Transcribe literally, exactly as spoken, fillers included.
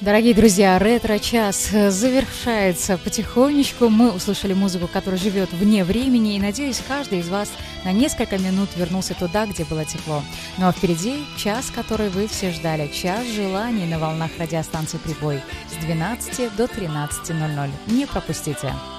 Дорогие друзья, ретро-час завершается потихонечку. Мы услышали музыку, которая живет вне времени, и, надеюсь, каждый из вас на несколько минут вернулся туда, где было тепло. Ну а впереди час, который вы все ждали, час желаний на волнах радиостанции «Прибой» с двенадцати до тринадцати ноль ноль. Не пропустите!